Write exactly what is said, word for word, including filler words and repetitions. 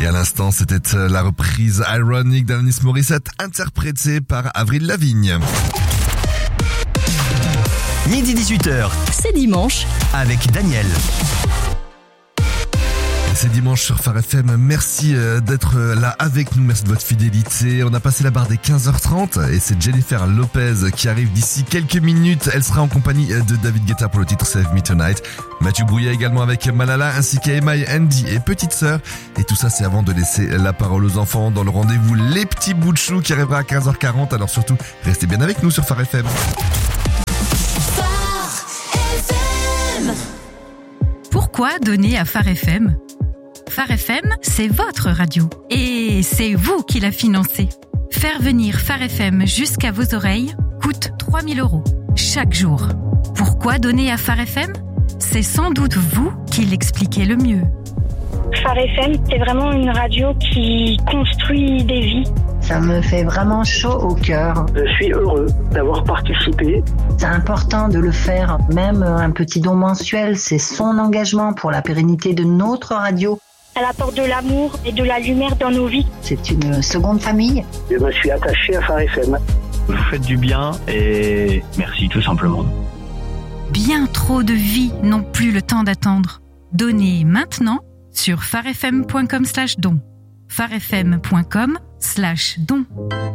Et à l'instant, c'était la reprise Ironic d'Alanis Morissette, interprétée par Avril Lavigne. Midi dix-huit heures, c'est dimanche avec Daniel. C'est dimanche sur Phare F M. Merci d'être là avec nous. Merci de votre fidélité. On a passé la barre des quinze heures trente et c'est Jennifer Lopez qui arrive d'ici quelques minutes. Elle sera en compagnie de David Guetta pour le titre Save Me Tonight. Mathieu Brouillet également avec Malala ainsi qu'Emma, Andy et Petite Sœur. Et tout ça, c'est avant de laisser la parole aux enfants dans le rendez-vous Les Petits Bouts de Chou qui arrivera à quinze heures quarante. Alors surtout, restez bien avec nous sur Phare F M. Pourquoi donner à Phare F M ? Phare F M, c'est votre radio. Et c'est vous qui la financez. Faire venir Phare F M jusqu'à vos oreilles coûte trois mille euros chaque jour. Pourquoi donner à Phare F M ? C'est sans doute vous qui l'expliquez le mieux. Phare F M, c'est vraiment une radio qui construit des vies. Ça me fait vraiment chaud au cœur. Je suis heureux d'avoir participé. C'est important de le faire. Même un petit don mensuel, c'est son engagement pour la pérennité de notre radio. Elle apporte de l'amour et de la lumière dans nos vies. C'est une seconde famille. Je me suis attaché à Phare F M. Vous faites du bien et merci tout simplement. Bien trop de vies n'ont plus le temps d'attendre. Donnez maintenant sur pharefm point com slash don. pharefm point com slash don.